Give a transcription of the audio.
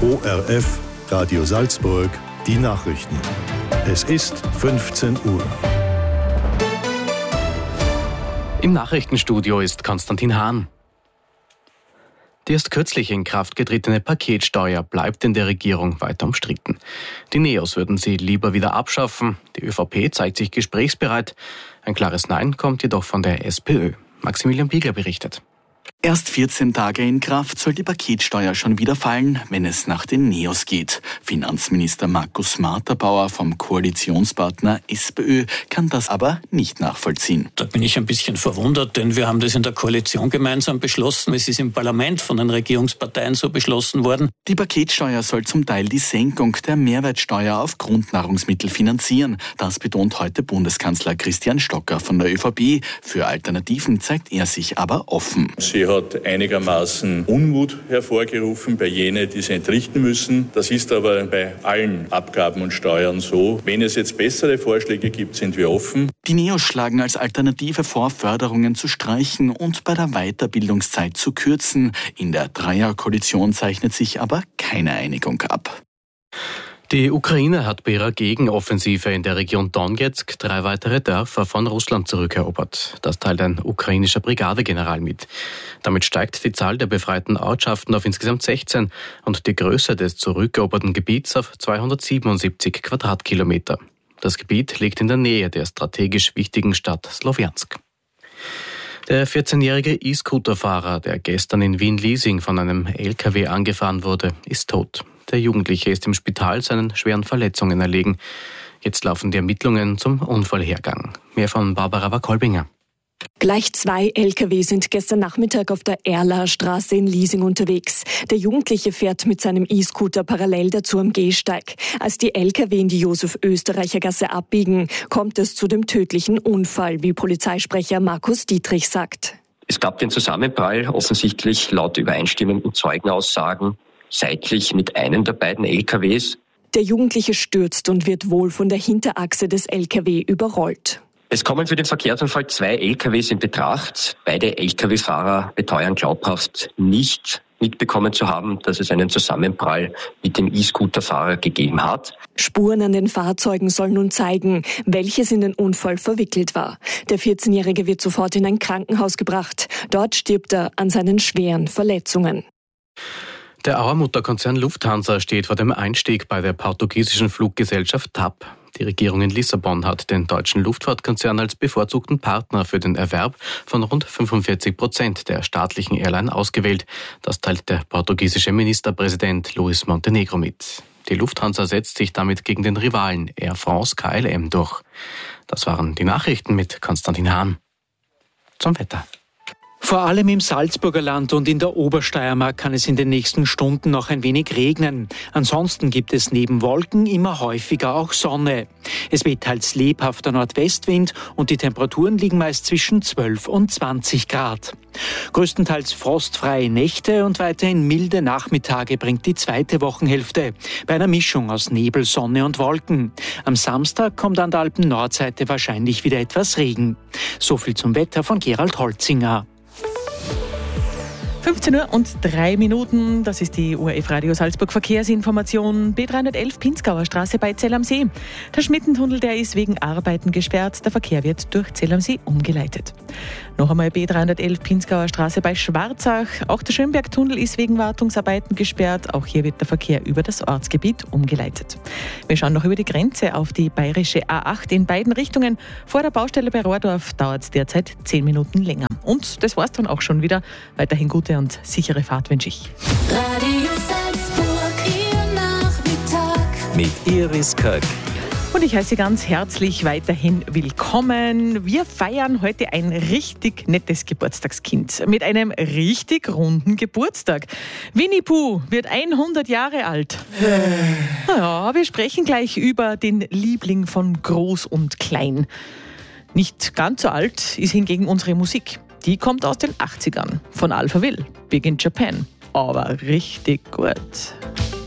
ORF, Radio Salzburg, die Nachrichten. Es ist 15 Uhr. Im Nachrichtenstudio ist Konstantin Hahn. Die erst kürzlich in Kraft getretene Paketsteuer bleibt in der Regierung weiter umstritten. Die Neos würden sie lieber wieder abschaffen. Die ÖVP zeigt sich gesprächsbereit. Ein klares Nein kommt jedoch von der SPÖ. Maximilian Biegler berichtet. Erst 14 Tage in Kraft soll die Paketsteuer schon wieder fallen, wenn es nach den Neos geht. Finanzminister Markus Marterbauer vom Koalitionspartner SPÖ kann das aber nicht nachvollziehen. Da bin ich ein bisschen verwundert, denn wir haben das in der Koalition gemeinsam beschlossen. Es ist im Parlament von den Regierungsparteien so beschlossen worden. Die Paketsteuer soll zum Teil die Senkung der Mehrwertsteuer auf Grundnahrungsmittel finanzieren. Das betont heute Bundeskanzler Christian Stocker von der ÖVP. Für Alternativen zeigt er sich aber offen. Sie hat einigermaßen Unmut hervorgerufen bei jenen, die sie entrichten müssen. Das ist aber bei allen Abgaben und Steuern so. Wenn es jetzt bessere Vorschläge gibt, sind wir offen. Die Neos schlagen als Alternative vor, Förderungen zu streichen und bei der Weiterbildungszeit zu kürzen. In der Dreierkoalition zeichnet sich aber keine Einigung ab. Die Ukraine hat bei ihrer Gegenoffensive in der Region Donetsk 3 weitere Dörfer von Russland zurückerobert. Das teilt ein ukrainischer Brigadegeneral mit. Damit steigt die Zahl der befreiten Ortschaften auf insgesamt 16 und die Größe des zurückeroberten Gebiets auf 277 Quadratkilometer. Das Gebiet liegt in der Nähe der strategisch wichtigen Stadt Slowjansk. Der 14-jährige E-Scooter-Fahrer, der gestern in Wien-Liesing von einem LKW angefahren wurde, ist tot. Der Jugendliche ist im Spital seinen schweren Verletzungen erlegen. Jetzt laufen die Ermittlungen zum Unfallhergang. Mehr von Barbara Wakolbinger. Gleich 2 Lkw sind gestern Nachmittag auf der Erlaer Straße in Liesing unterwegs. Der Jugendliche fährt mit seinem E-Scooter parallel dazu am Gehsteig. Als die Lkw in die Josef-Österreicher-Gasse abbiegen, kommt es zu dem tödlichen Unfall, wie Polizeisprecher Markus Dietrich sagt. Es gab den Zusammenprall, offensichtlich laut übereinstimmenden Zeugenaussagen, seitlich mit einem der beiden LKWs. Der Jugendliche stürzt und wird wohl von der Hinterachse des LKW überrollt. Es kommen für den Verkehrsunfall 2 LKWs in Betracht. Beide LKW-Fahrer beteuern glaubhaft nicht mitbekommen zu haben, dass es einen Zusammenprall mit dem E-Scooter-Fahrer gegeben hat. Spuren an den Fahrzeugen sollen nun zeigen, welches in den Unfall verwickelt war. Der 14-Jährige wird sofort in ein Krankenhaus gebracht. Dort stirbt er an seinen schweren Verletzungen. Der Auer-Mutterkonzern Lufthansa steht vor dem Einstieg bei der portugiesischen Fluggesellschaft TAP. Die Regierung in Lissabon hat den deutschen Luftfahrtkonzern als bevorzugten Partner für den Erwerb von rund 45% der staatlichen Airline ausgewählt. Das teilt der portugiesische Ministerpräsident Luis Montenegro mit. Die Lufthansa setzt sich damit gegen den Rivalen Air France KLM durch. Das waren die Nachrichten mit Konstantin Hahn. Zum Wetter. Vor allem im Salzburger Land und in der Obersteiermark kann es in den nächsten Stunden noch ein wenig regnen. Ansonsten gibt es neben Wolken immer häufiger auch Sonne. Es weht teils lebhafter Nordwestwind und die Temperaturen liegen meist zwischen 12 und 20 Grad. Größtenteils frostfreie Nächte und weiterhin milde Nachmittage bringt die zweite Wochenhälfte, bei einer Mischung aus Nebel, Sonne und Wolken. Am Samstag kommt an der Alpen-Nordseite wahrscheinlich wieder etwas Regen. So viel zum Wetter von Gerald Holzinger. 15:03 Uhr, das ist die ORF Radio Salzburg Verkehrsinformation. B311 Pinzgauer Straße bei Zell am See. Der Schmittentunnel, der ist wegen Arbeiten gesperrt. Der Verkehr wird durch Zell am See umgeleitet. Noch einmal B311 Pinzgauer Straße bei Schwarzach. Auch der Schönbergtunnel ist wegen Wartungsarbeiten gesperrt. Auch hier wird der Verkehr über das Ortsgebiet umgeleitet. Wir schauen noch über die Grenze auf die bayerische A8 in beiden Richtungen. Vor der Baustelle bei Rohrdorf dauert es derzeit 10 Minuten länger. Und das war's dann auch schon wieder. Weiterhin gute und sichere Fahrt wünsche ich. Radio Salzburg, Ihr Nachmittag. Mit Iris Köck. Und ich heiße Sie ganz herzlich weiterhin willkommen. Wir feiern heute ein richtig nettes Geburtstagskind mit einem richtig runden Geburtstag. Winnie Pooh wird 100 Jahre alt. Ja, wir sprechen gleich über den Liebling von Groß und Klein. Nicht ganz so alt ist hingegen unsere Musik. Die kommt aus den 80ern von Alphaville, Big in Japan. Aber richtig gut.